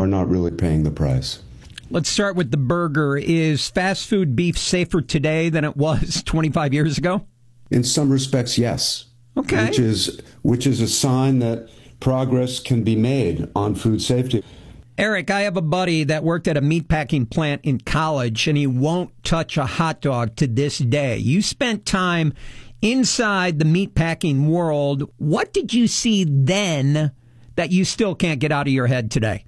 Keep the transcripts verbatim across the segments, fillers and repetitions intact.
are not really paying the price. Let's start with the burger. Is fast food beef safer today than it was twenty-five years ago? In some respects, yes. Okay. Which is which is a sign that progress can be made on food safety. Eric, I have a buddy that worked at a meatpacking plant in college, and he won't touch a hot dog to this day. You spent time inside the meatpacking world. What did you see then that you still can't get out of your head today?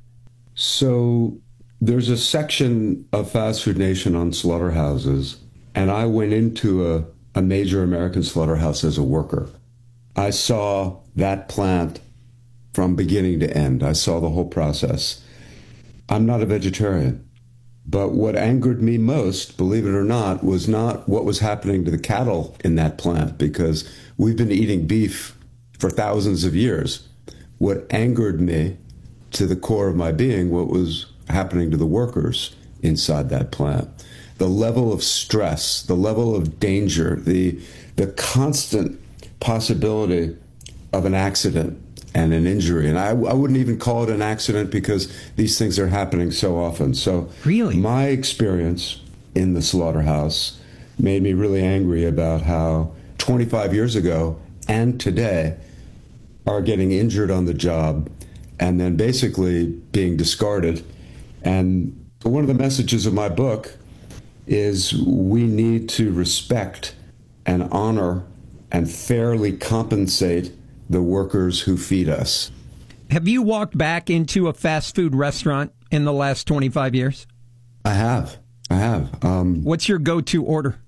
So there's a section of Fast Food Nation on slaughterhouses, and I went into a, a major American slaughterhouse as a worker. I saw that plant from beginning to end. I saw the whole process. I'm not a vegetarian, but what angered me most, believe it or not, was not what was happening to the cattle in that plant, because we've been eating beef for thousands of years. What angered me to the core of my being, what was happening to the workers inside that plant. The level of stress, the level of danger, the the constant possibility of an accident and an injury. And I, I wouldn't even call it an accident because these things are happening so often. So really, my experience in the slaughterhouse made me really angry about how twenty-five years ago and today are getting injured on the job and then basically being discarded. And one of the messages of my book is we need to respect and honor and fairly compensate the workers who feed us. Have you walked back into a fast food restaurant in the last twenty-five years? I have. I have. Um, What's your go-to order?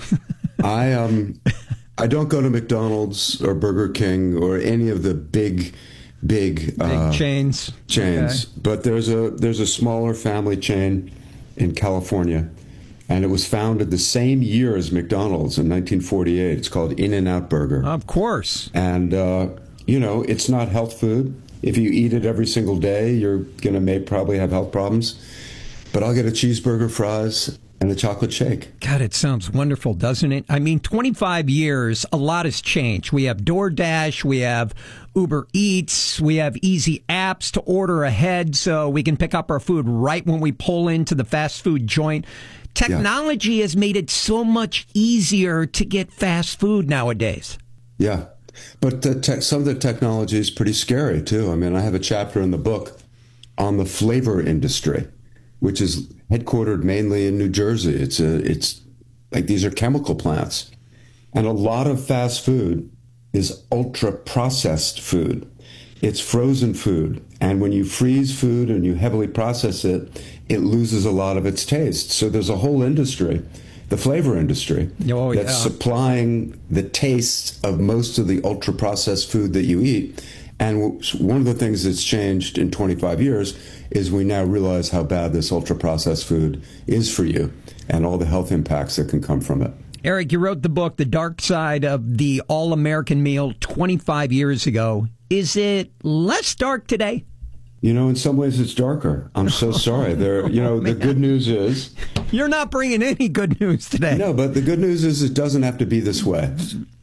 I um, I don't go to McDonald's or Burger King or any of the big, big, big uh, chains. Chains. Okay. But there's a there's a smaller family chain in California, and it was founded the same year as McDonald's in nineteen forty-eight. It's called In-N-Out Burger. Of course. And, uh, you know, it's not health food. If you eat it every single day, you're going to may probably have health problems. But I'll get a cheeseburger, fries, and a chocolate shake. God, it sounds wonderful, doesn't it? I mean, twenty-five years, a lot has changed. We have DoorDash, we have Uber Eats, we have easy apps to order ahead so we can pick up our food right when we pull into the fast food joint. Technology yeah. has made it so much easier to get fast food nowadays. Yeah, but the te- some of the technology is pretty scary, too. I mean, I have a chapter in the book on the flavor industry, which is headquartered mainly in New Jersey. It's a, it's like these are chemical plants. And a lot of fast food is ultra-processed food. It's frozen food. And when you freeze food and you heavily process it, it loses a lot of its taste. So there's a whole industry, the flavor industry, oh, that's yeah. supplying the taste of most of the ultra-processed food that you eat. And one of the things that's changed in twenty-five years is we now realize how bad this ultra-processed food is for you and all the health impacts that can come from it. Eric, you wrote the book, The Dark Side of the All-American Meal, twenty-five years ago. Is it less dark today? You know, in some ways it's darker. I'm so sorry. There, you know, oh, the good news is... You're not bringing any good news today. No, but the good news is it doesn't have to be this way.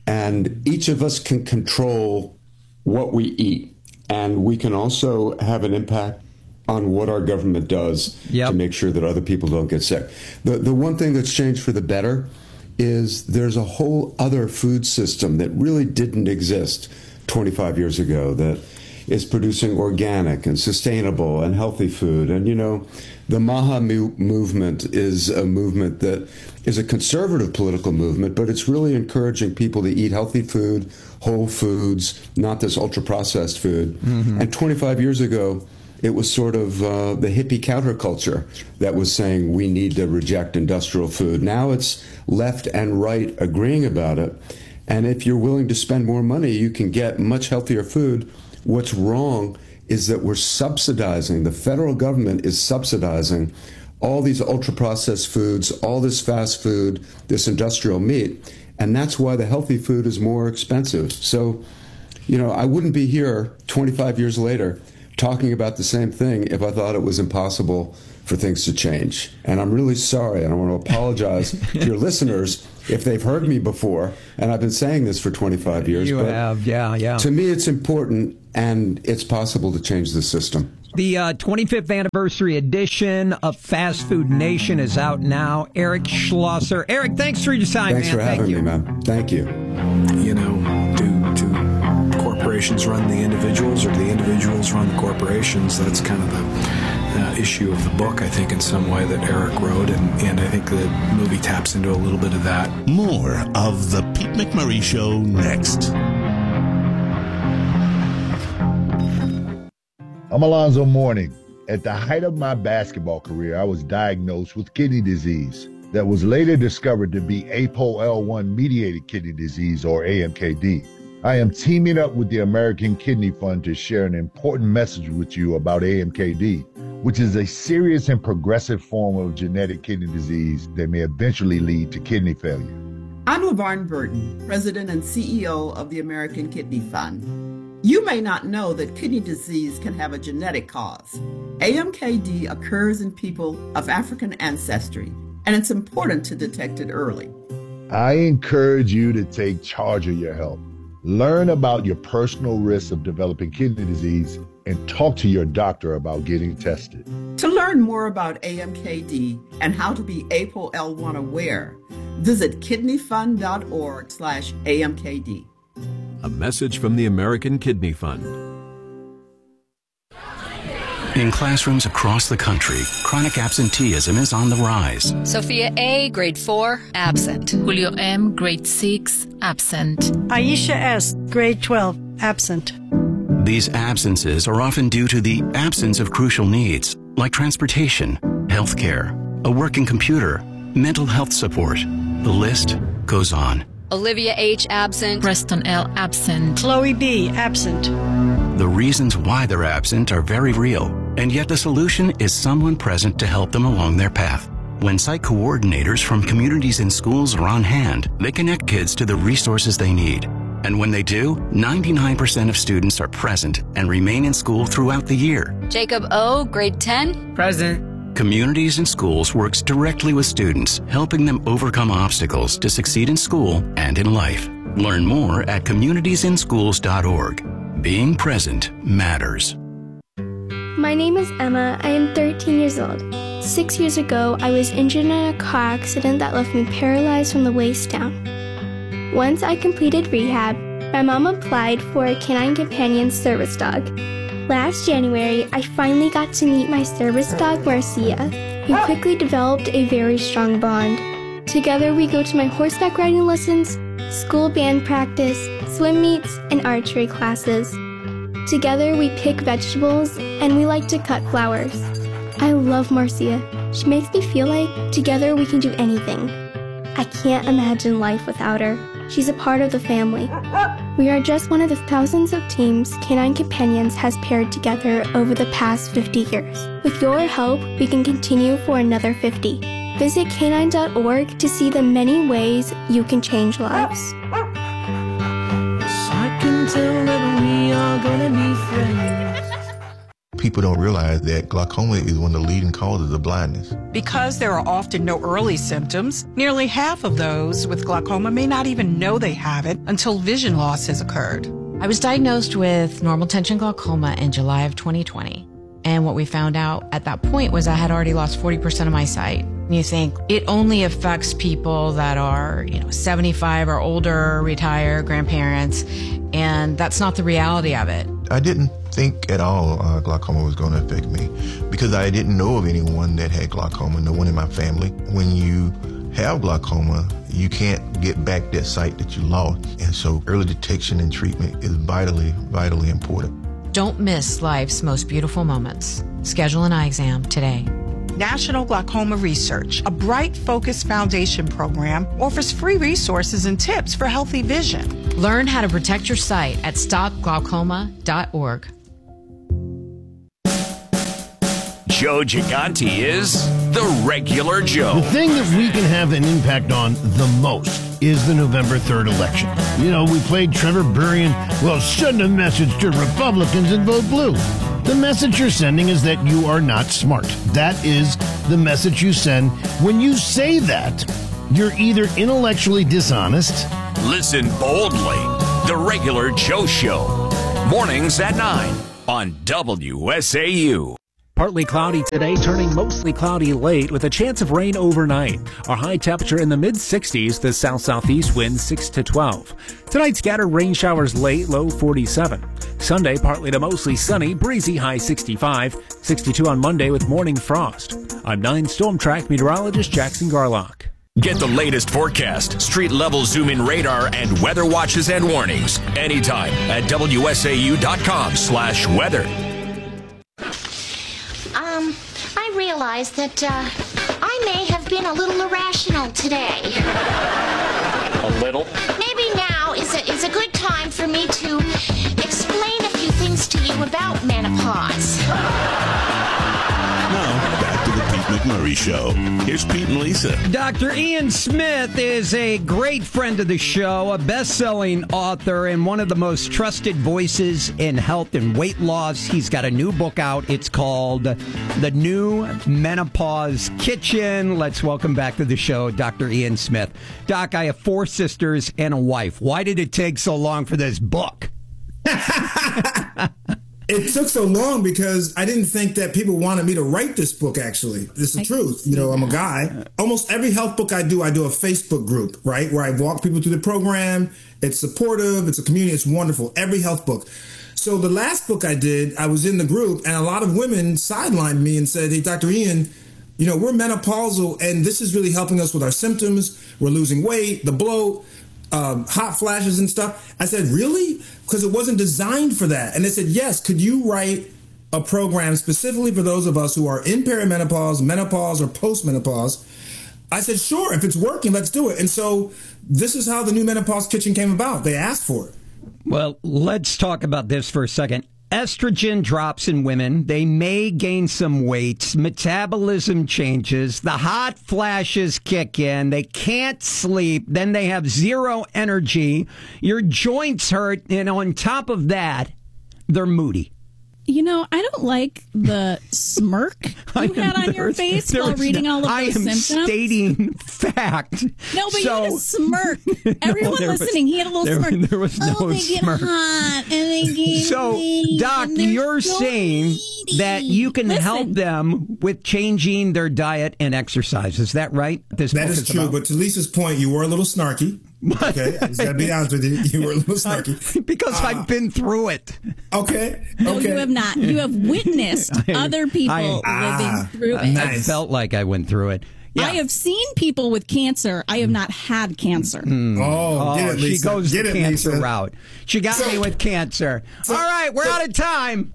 And each of us can control what we eat. And we can also have an impact on what our government does yep. to make sure that other people don't get sick. The, the one thing that's changed for the better is there's a whole other food system that really didn't exist twenty-five years ago that is producing organic and sustainable and healthy food. And, you know, the MAHA mu- movement is a movement that is a conservative political movement, but it's really encouraging people to eat healthy food, whole foods, not this ultra-processed food. Mm-hmm. And twenty-five years ago, it was sort of uh, the hippie counterculture that was saying we need to reject industrial food. Now it's left and right agreeing about it. And if you're willing to spend more money, you can get much healthier food. What's wrong is that we're subsidizing, the federal government is subsidizing all these ultra-processed foods, all this fast food, this industrial meat, and that's why the healthy food is more expensive. So, you know, I wouldn't be here twenty-five years later talking about the same thing if I thought it was impossible for things to change. And I'm really sorry, and I want to apologize to your listeners if they've heard me before, and I've been saying this for twenty-five years. You but have, yeah, yeah. To me, it's important, and it's possible to change the system. The uh, twenty-fifth anniversary edition of Fast Food Nation is out now. Eric Schlosser. Eric, thanks for your time, thanks man. for having Thank me, man. Thank you. You know, do, do corporations run the individuals or do the individuals run the corporations? That's kind of the uh, issue of the book, I think, in some way that Eric wrote, and, and I think the movie taps into a little bit of that. More of The Pete McMurray Show next. I'm Alonzo Mourning. At the height of my basketball career, I was diagnosed with kidney disease that was later discovered to be A P O L one mediated kidney disease, or A M K D. I am teaming up with the American Kidney Fund to share an important message with you about A M K D, which is a serious and progressive form of genetic kidney disease that may eventually lead to kidney failure. I'm LaVarn Burton, President and C E O of the American Kidney Fund. You may not know that kidney disease can have a genetic cause. A M K D occurs in people of African ancestry, and it's important to detect it early. I encourage you to take charge of your health. Learn about your personal risks of developing kidney disease and talk to your doctor about getting tested. To learn more about A M K D and how to be A P O L one aware, visit kidneyfund.org slash AMKD. A message from the American Kidney Fund. In classrooms across the country, chronic absenteeism is on the rise. Sophia A., grade four, absent. Julio M., grade six, absent. Aisha S., grade twelve, absent. These absences are often due to the absence of crucial needs, like transportation, health care, a working computer, mental health support. The list goes on. Olivia H., absent. Preston L., absent. Chloe B., absent. The reasons why they're absent are very real, and yet the solution is someone present to help them along their path. When site coordinators from communities and schools are on hand, they connect kids to the resources they need. And when they do, ninety-nine percent of students are present and remain in school throughout the year. Jacob O., grade ten, present. Communities and Schools works directly with students, helping them overcome obstacles to succeed in school and in life. Learn more at communities in schools dot org. Being present matters. My name is Emma. I am thirteen years old. Six years ago, I was injured in a car accident that left me paralyzed from the waist down. Once I completed rehab, my mom applied for a Canine Companion service dog. Last January, I finally got to meet my service dog, Marcia. We quickly developed a very strong bond. Together, we go to my horseback riding lessons, school band practice, swim meets, and archery classes. Together, we pick vegetables, and we like to cut flowers. I love Marcia. She makes me feel like together we can do anything. I can't imagine life without her. She's a part of the family. We are just one of the thousands of teams Canine Companions has paired together over the past fifty years. With your help, we can continue for another fifty. Visit canine dot org to see the many ways you can change lives. I can tell that we are gonna be friends. People don't realize that glaucoma is one of the leading causes of blindness. Because there are often no early symptoms, nearly half of those with glaucoma may not even know they have it until vision loss has occurred. I was diagnosed with normal tension glaucoma in July of twenty twenty. And what we found out at that point was I had already lost forty percent of my sight. And you think it only affects people that are, you know, seventy-five or older, retired, grandparents, and that's not the reality of it. I didn't think at all uh, glaucoma was going to affect me because I didn't know of anyone that had glaucoma, no one in my family. When you have glaucoma, you can't get back that sight that you lost. And so early detection and treatment is vitally, vitally important. Don't miss life's most beautiful moments. Schedule an eye exam today. National Glaucoma Research, a Bright Focus Foundation program, offers free resources and tips for healthy vision. Learn how to protect your sight at stop glaucoma dot org. Joe Gigante is the regular Joe. The thing that we can have an impact on the most is the November third election. You know, we played Trevor Burrian, well, send a message to Republicans and vote blue. The message you're sending is that you are not smart. That is the message you send. When you say that, you're either intellectually dishonest. Listen boldly. The Regular Joe Show. Mornings at nine on W S A U. Partly cloudy today, turning mostly cloudy late with a chance of rain overnight. Our high temperature in the mid sixties, the south-southeast wind six to twelve. Tonight, scattered rain showers late, low forty-seven. Sunday, partly to mostly sunny, breezy, high sixty-five. sixty-two on Monday with morning frost. I'm nine Storm Track meteorologist Jackson Garlock. Get the latest forecast, street-level zoom-in radar, and weather watches and warnings anytime at W S A U dot com slash weather. Um, I realize that uh, I may have been a little irrational today. A little? Maybe now is a, is a good time for me to explain a few things to you about menopause. Now, back to the Pete McMurray Show. Here's Pete and Lisa. Doctor Ian Smith is a great friend of the show, a best-selling author, and one of the most trusted voices in health and weight loss. He's got a new book out. It's called The New Menopause Kitchen. Let's welcome back to the show Doctor Ian Smith. Doc, I have four sisters and a wife. Why did it take so long for this book? It took so long because I didn't think that people wanted me to write this book, actually. This is the truth. You know, I'm a guy. Almost every health book I do, I do a Facebook group, right? Where I walk people through the program. It's supportive. It's a community. It's wonderful. Every health book. So the last book I did, I was in the group and a lot of women sidelined me and said, hey, Doctor Ian, you know, we're menopausal and this is really helping us with our symptoms. We're losing weight, the bloat. Um, hot flashes and stuff. I said, really? Because it wasn't designed for that. And they said, yes, could you write a program specifically for those of us who are in perimenopause, menopause, or postmenopause? I said, sure, if it's working, let's do it. And so this is how the New Menopause Kitchen came about. They asked for it. Well, let's talk about this for a second. Estrogen drops in women. They may gain some weight. Metabolism changes. The hot flashes kick in. They can't sleep. Then they have zero energy. Your joints hurt. And on top of that, they're moody. You know, I don't like the smirk you had on your face while reading all of those I am symptoms. stating fact. No, but so, you had a smirk. Everyone no, listening, was, he had a little there, smirk. There was no oh, they smirk. Get hot and they get so, weak Doc, you're so saying needy. that you can Listen. help them with changing their diet and exercise. Is that right? This that book is, is true. about? But to Lisa's point, you were a little snarky. Okay, I just gotta be honest with you. You were a little snarky because uh, I've been through it. Okay, no, okay. you have not. You have witnessed I, other people I, living ah, through I, it. I felt like I went through it. Yeah. I have seen people with cancer. I have not had cancer. Mm. Oh, oh get it, she Lisa. goes get the it, cancer Lisa. route. She got so, me with cancer. So, All right, we're so, out of time.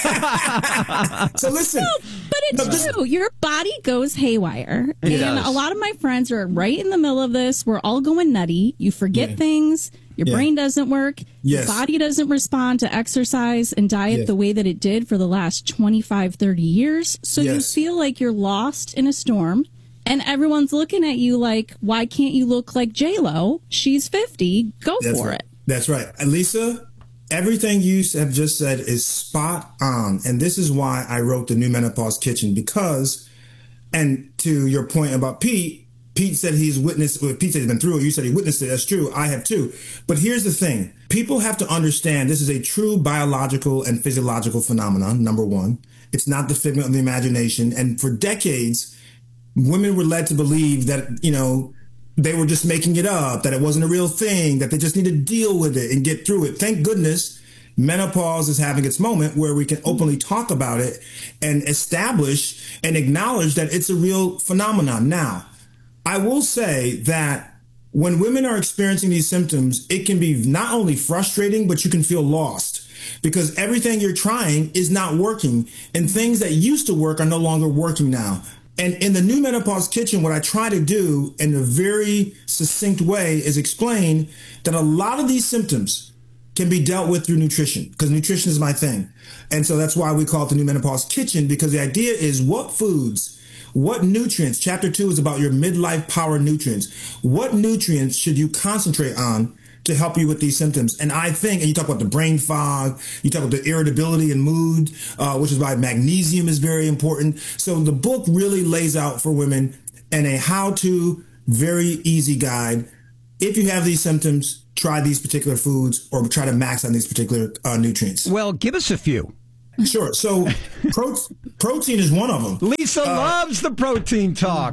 So listen. No, but it's no, true. Your body goes haywire. It and does. a lot of my friends are right in the middle of this. We're all going nutty. You forget yeah. things. Your yeah. brain doesn't work. Yes. Your body doesn't respond to exercise and diet yes. the way that it did for the last twenty-five, thirty years. So yes. you feel like you're lost in a storm. And everyone's looking at you like, why can't you look like J-Lo? She's fifty. Go That's for right. it. That's right. And Lisa, everything you have just said is spot on. And this is why I wrote the New Menopause Kitchen, because, and to your point about Pete, Pete said he's witnessed, well, Pete said he's been through it. You said he witnessed it. That's true. I have too. But here's the thing. People have to understand this is a true biological and physiological phenomenon, number one. It's not the figment of the imagination. And for decades, women were led to believe that, you know, they were just making it up, that it wasn't a real thing, that they just need to deal with it and get through it. Thank goodness menopause is having its moment where we can openly talk about it and establish and acknowledge that it's a real phenomenon. Now, I will say that when women are experiencing these symptoms, it can be not only frustrating, but you can feel lost because everything you're trying is not working and things that used to work are no longer working now. And in the New Menopause Kitchen, what I try to do in a very succinct way is explain that a lot of these symptoms can be dealt with through nutrition, because nutrition is my thing. And so that's why we call it the New Menopause Kitchen, because the idea is what foods, what nutrients, chapter two is about your midlife power nutrients. What nutrients should you concentrate on to help you with these symptoms? And I think, and you talk about the brain fog, you talk about the irritability and mood, uh, which is why magnesium is very important. So the book really lays out for women and a how-to, very easy guide. If you have these symptoms, try these particular foods or try to max on these particular uh, nutrients. Well, give us a few. Sure. So pro- protein is one of them. Lisa uh, loves the protein talk.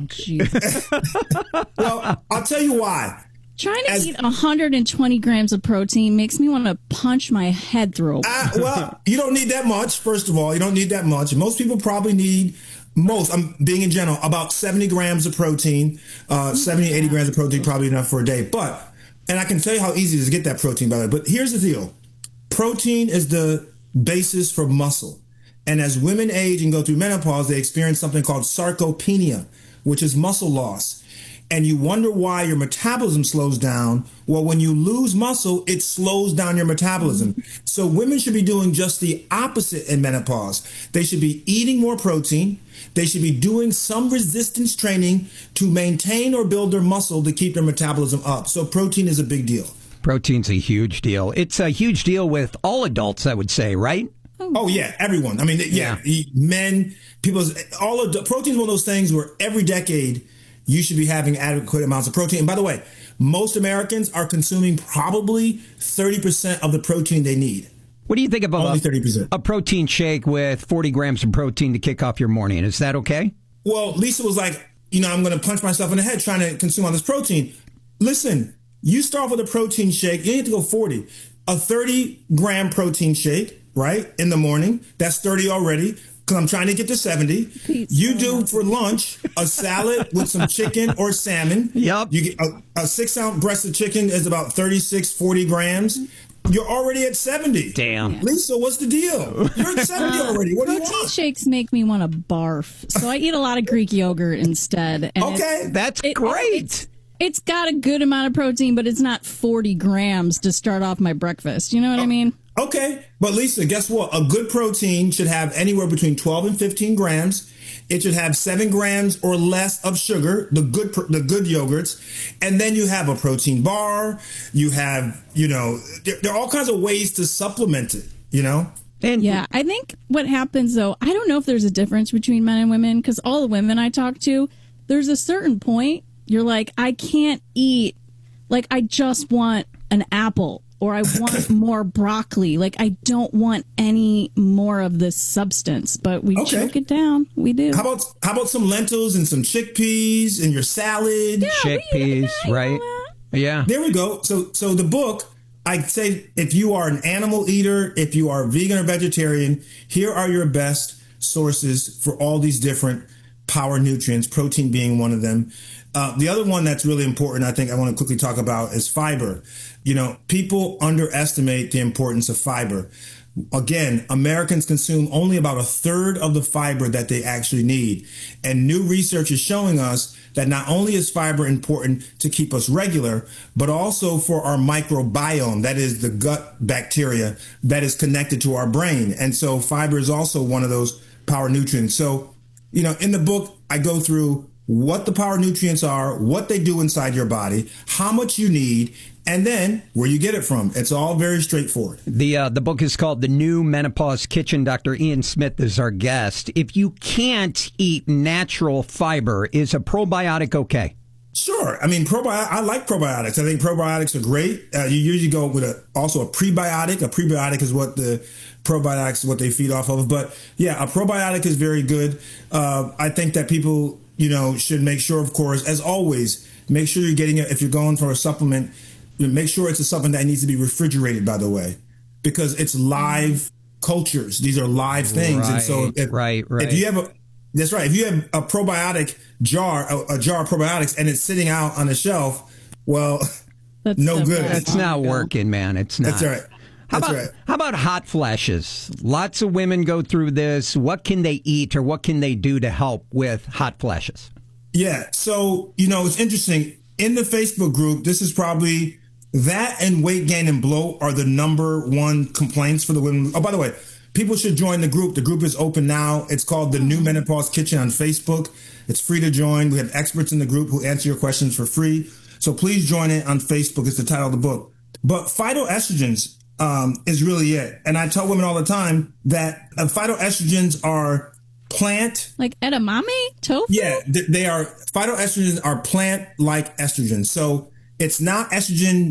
Oh, well, I'll tell you why. Trying to As, eat one hundred twenty grams of protein makes me want to punch my head through. Uh, well, you don't need that much, first of all. You don't need that much. Most people probably need, most, I'm being in general, about seventy grams of protein. Uh, seventy, eighty grams of protein, probably enough for a day. But, and I can tell you how easy it is to get that protein, by the way. But here's the deal. Protein is the basis for muscle. And as women age and go through menopause, they experience something called sarcopenia, which is muscle loss. And you wonder why your metabolism slows down. Well, when you lose muscle, it slows down your metabolism. So women should be doing just the opposite in menopause. They should be eating more protein. They should be doing some resistance training to maintain or build their muscle to keep their metabolism up. So protein is a big deal. Protein's a huge deal. It's a huge deal with all adults, I would say, right? Oh, yeah, everyone. I mean, yeah, yeah. men, people, all of protein's one of those things where every decade you should be having adequate amounts of protein. And by the way, most Americans are consuming probably thirty percent of the protein they need. What do you think about Only thirty percent. A protein shake with forty grams of protein to kick off your morning? Is that okay? Well, Lisa was like, you know, I'm going to punch myself in the head trying to consume all this protein. Listen, you start with a protein shake. You need to go forty. A thirty gram protein shake, right, in the morning. That's thirty already. Because I'm trying to get to seventy. Pizza. You do for lunch a salad with some chicken or salmon. Yep. You get a, a six ounce breast of chicken is about thirty-six, forty grams. You're already at seventy. Damn. Lisa, what's the deal? You're at seventy already. What do you want? Protein shakes make me want to barf. So I eat a lot of Greek yogurt instead. And okay. That's it, great. It's, it's got a good amount of protein, but it's not forty grams to start off my breakfast. You know what oh. I mean? Okay, but Lisa, guess what? A good protein should have anywhere between twelve and fifteen grams. It should have seven grams or less of sugar, the good the good yogurts. And then you have a protein bar. You have, you know, there, there are all kinds of ways to supplement it, you know? And yeah, I think what happens, though, I don't know if there's a difference between men and women, because all the women I talk to, there's a certain point you're like, I can't eat, like, I just want an apple. Or I want more broccoli. Like, I don't want any more of this substance, but we okay. choke it down. We do. How about how about some lentils and some chickpeas in your salad? Yeah, chickpeas, we, right? Yeah. There we go. So, so the book, I'd say if you are an animal eater, if you are vegan or vegetarian, here are your best sources for all these different power nutrients, protein being one of them. Uh, the other one that's really important, I think I want to quickly talk about, is fiber. You know, people underestimate the importance of fiber. Again, Americans consume only about a third of the fiber that they actually need. And new research is showing us that not only is fiber important to keep us regular, but also for our microbiome, that is the gut bacteria that is connected to our brain. And so fiber is also one of those power nutrients. So, you know, in the book, I go through what the power nutrients are, what they do inside your body, how much you need, and then where you get it from. It's all very straightforward. The uh, the book is called The New Menopause Kitchen. Doctor Ian Smith is our guest. If you can't eat natural fiber, is a probiotic okay? Sure. I mean, probi- I like probiotics. I think probiotics are great. Uh, you usually go with a, also a prebiotic. A prebiotic is what the probiotics, what they feed off of. But yeah, a probiotic is very good. Uh, I think that people, you know, should make sure, of course, as always, make sure you're getting it. If you're going for a supplement, make sure it's a supplement that needs to be refrigerated, by the way, because it's live cultures. These are live things. Right, and so if, right, right. if you have a, that's right. If you have a probiotic jar, a, a jar of probiotics, and it's sitting out on the shelf, well, that's no good. It's not working, man. It's not. That's right. How That's about, right. How about hot flashes? Lots of women go through this. What can they eat or what can they do to help with hot flashes? Yeah. So, you know, it's interesting. In the Facebook group, this is probably that and weight gain and bloat are the number one complaints for the women. Oh, by the way, people should join the group. The group is open now. It's called The New Menopause Kitchen on Facebook. It's free to join. We have experts in the group who answer your questions for free. So please join it on Facebook. It's the title of the book. But phytoestrogens um, is really it. And I tell women all the time that uh, phytoestrogens are plant. Like edamame? Tofu? Yeah, th- they are. Phytoestrogens are plant-like estrogens. So it's not estrogen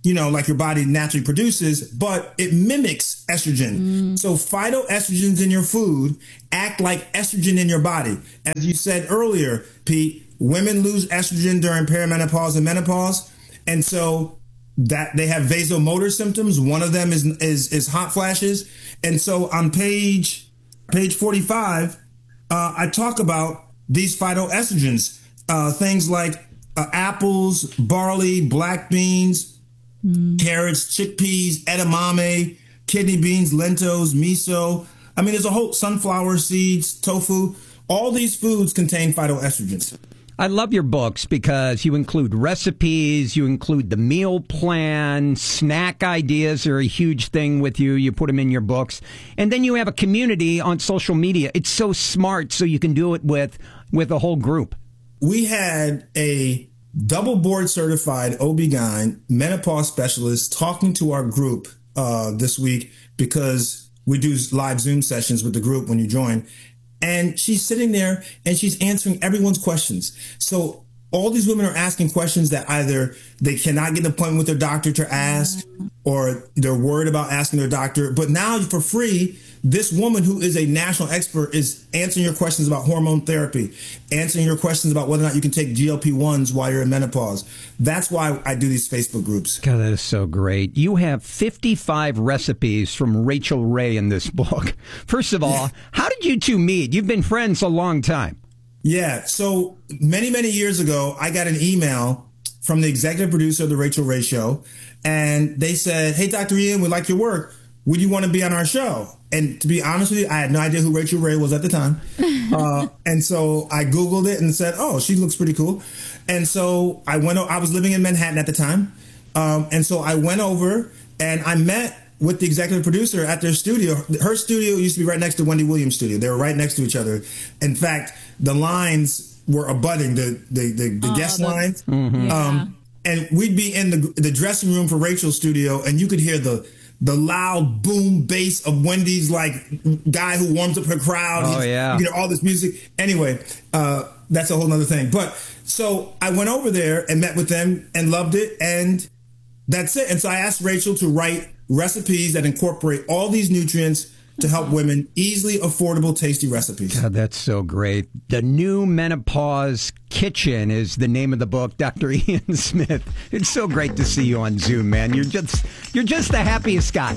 you know, like your body naturally produces, but it mimics estrogen. Mm. So phytoestrogens in your food act like estrogen in your body. As you said earlier, Pete, women lose estrogen during perimenopause and menopause. And so that they have vasomotor symptoms. One of them is is, is hot flashes. And so on page page forty-five, uh, I talk about these phytoestrogens, uh, things like uh, apples, barley, black beans, mm. carrots, chickpeas, edamame, kidney beans, lentils, miso. I mean, there's a whole sunflower seeds, tofu. All these foods contain phytoestrogens. I love your books because you include recipes, you include the meal plan, snack ideas are a huge thing with you. You put them in your books. And then you have a community on social media. It's so smart, so you can do it with, with a whole group. We had a double board certified O B G Y N menopause specialist talking to our group uh, this week because we do live Zoom sessions with the group when you join. And she's sitting there and she's answering everyone's questions. So all these women are asking questions that either they cannot get an appointment with their doctor to ask, or they're worried about asking their doctor. But now for free, this woman who is a national expert is answering your questions about hormone therapy, answering your questions about whether or not you can take G L P ones while you're in menopause. That's why I do these Facebook groups. God, that is so great. You have fifty-five recipes from Rachel Ray in this book. First of all, yeah. How did you two meet? You've been friends a long time. Yeah. So many, many years ago, I got an email from the executive producer of the Rachel Ray Show, and they said, "Hey, Doctor Ian, we like your work. Would you want to be on our show?" And to be honest with you, I had no idea who Rachel Ray was at the time. Uh, and so I Googled it and said, oh, she looks pretty cool. And so I went, I was living in Manhattan at the time. Um, and so I went over and I met with the executive producer at their studio. Her studio used to be right next to Wendy Williams' studio. They were right next to each other. In fact, the lines were abutting, the, the, the, the oh, guest the, lines. Mm-hmm. Yeah. Um, and we'd be in the, the dressing room for Rachel's studio, and you could hear the the loud boom bass of Wendy's, like, guy who warms up her crowd. Oh, yeah. You know, all this music. Anyway, uh, that's a whole nother thing. But so I went over there and met with them and loved it. And that's it. And so I asked Rachel to write recipes that incorporate all these nutrients to help women, easily affordable, tasty recipes. God, that's so great. The New Menopause Kitchen is the name of the book, Doctor Ian Smith. It's so great to see you on Zoom, man. You're just you're just the happiest guy.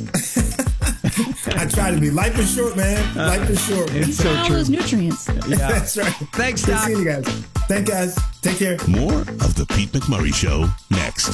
I try to be. Life is short, man. Life is short. It's so all true. those nutrients. Yeah. That's right. Thanks, Good Doc. seeing you guys. Thank you, guys. Take care. More of the Pete McMurray Show next.